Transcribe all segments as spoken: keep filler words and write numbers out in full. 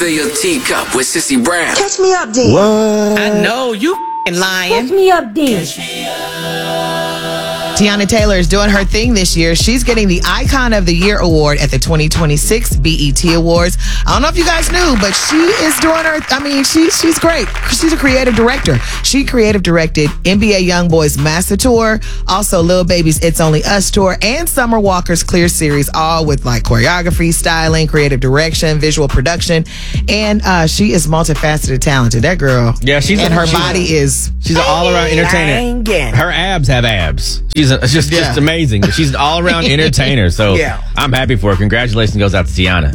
Fill your teacup with Sissy Brown. Catch me up, then. What? I know you f***ing lying. Catch me up, then. Tiana Taylor is doing her thing this year. She's getting the Icon of the Year award at the twenty twenty-six B E T Awards. I don't know if you guys knew, but she is doing her, I mean, she, she's great. She's a creative director. She creative directed N B A YoungBoy's Master Tour, also Lil Baby's It's Only Us Tour, and Summer Walker's Clear Series, all with like choreography, styling, creative direction, visual production. And uh, she is multifaceted talented. That girl. Yeah, she's And a, her she's body a, is. She's an all-around entertainer. Dang. Her abs have abs. She's a, it's just, Yeah. just amazing. She's an all-around entertainer. So Yeah. I'm happy for her. Congratulations goes out to Tiana.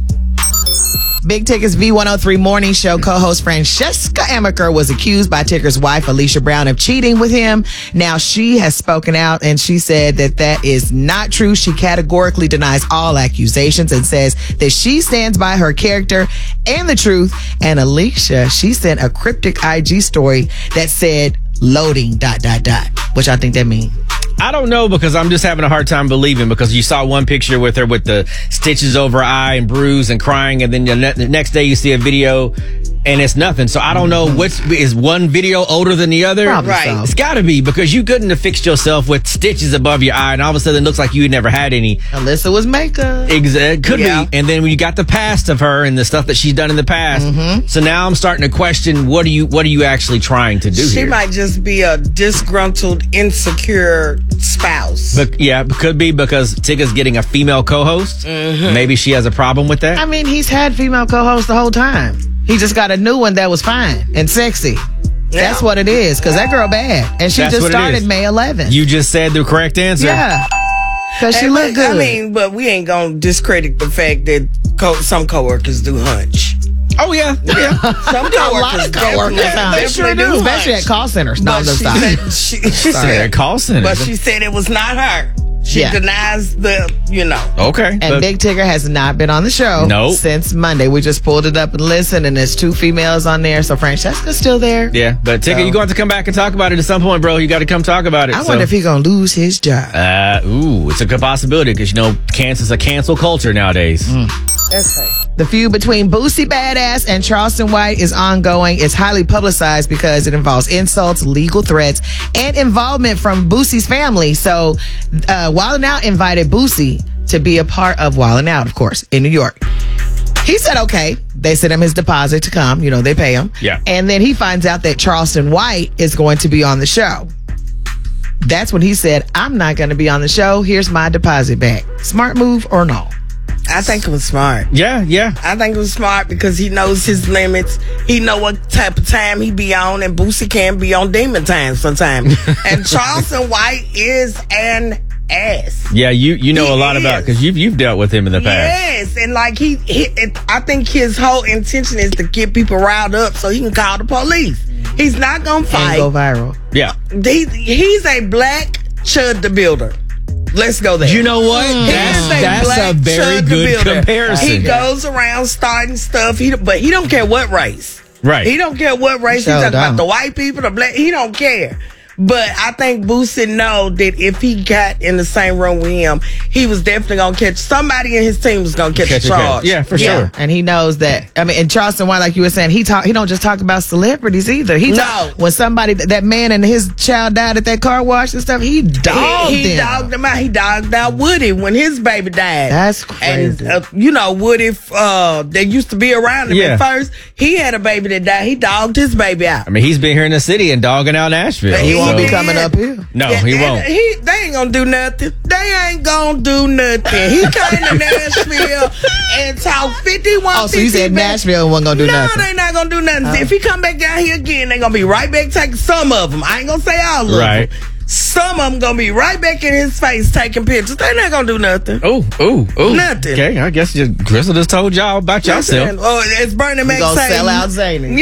Big Ticker's V one oh three Morning Show co-host Francesca Amaker was accused by Ticker's wife, Alicia Brown, of cheating with him. Now, she has spoken out and she said that that is not true. She categorically denies all accusations and says that she stands by her character and the truth. And Alicia, she sent a cryptic I G story that said, loading, dot, dot, dot. What y'all think that means? I don't know, because I'm just having a hard time believing, because you saw one picture with her with the stitches over her eye and bruise and crying, and then the, ne- the next day you see a video and it's nothing. So I don't know, which is one video older than the other? Probably Right. so. It's got to be, because you couldn't have fixed yourself with stitches above your eye and all of a sudden it looks like you had never had any. Alyssa was makeup. Exa- could Yeah. be. And then when you got the past of her and the stuff that she's done in the past, Mm-hmm. so now I'm starting to question, what are you what are you actually trying to do She here? might just be a disgruntled, insecure spouse. But yeah, could be because Tigga's getting a female co-host. Mm-hmm. Maybe she has a problem with that. I mean, he's had female co-hosts the whole time. He just got a new one that was fine and sexy. That's what it is, because that girl bad. And she That's just what it started is. May eleventh. You just said the correct answer. Yeah. Because she And looked but- good. I mean, but we ain't gonna discredit the fact that co- some coworkers do hunch. Oh yeah, yeah. Some a coworkers lot of coworkers definitely, out. They definitely sure do, hunch. especially at call centers. No, But I'm she just stop. said, she, she Sorry, said, call center. but she said it was not her. She Yeah. denies the, you know. Okay. And but- Big Tigger has not been on the show Nope. since Monday. We just pulled it up and listened, and there's two females on there. So Francesca's still there. yeah, but Tigga, So- you're going to have to come back and talk about it at some point, bro. You got to come talk about it. I so- wonder if he's going to lose his job. Uh, ooh, it's a good possibility, because you know, Kansas a cancel culture nowadays. That's right. The feud between Boosie Badass and Charleston White is ongoing. It's highly publicized because it involves insults, legal threats, and involvement from Boosie's family. So, uh, Wild 'N Out invited Boosie to be a part of Wild 'N Out, of course, in New York. He said, okay. They sent him his deposit to come. You know, they pay him. Yeah. And then he finds out that Charleston White is going to be on the show. That's when he said, I'm not going to be on the show. Here's my deposit back. Smart move or no? I think it was smart. Yeah, yeah. I think it was smart because he knows his limits. He know what type of time he be on, and Boosie can be on demon time sometimes. And Charleston White is an ass. Yeah, you you know He a lot about, is. because you've you've dealt with him in the past. Yes, and like he, he it, I think his whole intention is to get people riled up so he can call the police. He's not gonna And fight. go viral. Yeah. He, he's a black Chud the Builder. Let's go there. You know what? He That's is a that's black a very Chud the good Builder. comparison. He goes around starting stuff. He but he don't care what race. Right. He don't care what race. Sure He's talking don't. about the white people, the black. He don't care. But I think Boosie know that if he got in the same room with him, he was definitely gonna catch somebody in his team was gonna catch, Catch a a charge. case. Yeah, for sure. And he knows that. I mean, and Charleston White, like you were saying, he talk. He don't just talk about celebrities either. He talk, No. when somebody, that man and his child died at that car wash and stuff, he dogged he, he them. dogged him out. He dogged out Woody when his baby died. That's crazy. And uh, you know Woody, uh, they used to be around him Yeah. at first. He had a baby that died. He dogged his baby out. I mean, he's been here in the city and dogging out Nashville. he won't so- be coming up here. No, Yeah, he and won't. He, they ain't gonna do nothing. They ain't gonna do nothing. He came to Nashville and talked fifty-one. Oh, so you said back. Nashville wasn't gonna do no, nothing. they not gonna do nothing. Oh. If he come back down here again, they gonna be right back taking some of them. I ain't gonna say all of Right. them. Some of them gonna be right back in his face taking pictures. They not gonna do nothing. Oh, oh, oh. Nothing. Okay, I guess just Crystal just told y'all about yourself. Oh, it's Bernie Mac gonna saying, sell out Zany. Yeah,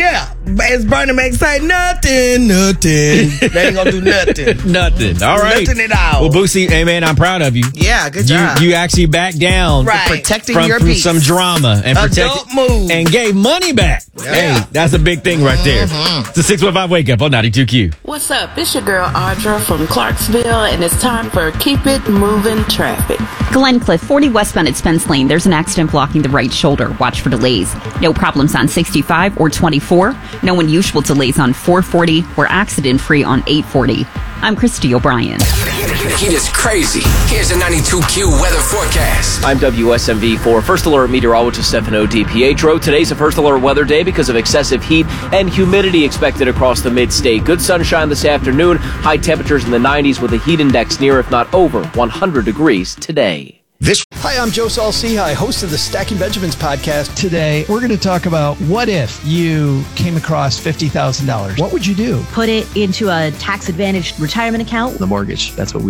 as Bernie Mac say, nothing, nothing. They ain't gonna do nothing. Nothing. All right. Nothing at all. Well, Boosie, hey man, I'm proud of you. Yeah, good You job. you actually backed down Right. Protecting from, your from peace. some drama and Adult protected move. and gave money back. Hey, that's a big thing right there. It's a six one five wake up on ninety-two Q. What's up? It's your girl Audra from Clarksville, and it's time for Keep It Moving Traffic. Glencliff, forty westbound at Spence Lane. There's an accident blocking the right shoulder. Watch for delays. No problems on sixty-five or twenty-four. No unusual delays on four forty. We're accident free on eight forty. I'm Christy O'Brien. The heat is crazy. Here's a ninety-two Q weather forecast. I'm W S M V for First Alert meteorologist Stefano DiPietro. Today's a First Alert weather day because of excessive heat and humidity expected across the mid-state. Good sunshine this afternoon. High temperatures in the nineties with a heat index near, if not over, one hundred degrees today. This. Hi, I'm Joe Saul-Sehy, host of the Stacking Benjamins podcast. Today, we're going to talk about what if you came across fifty thousand dollars. What would you do? Put it into a tax-advantaged retirement account. The mortgage. That's what we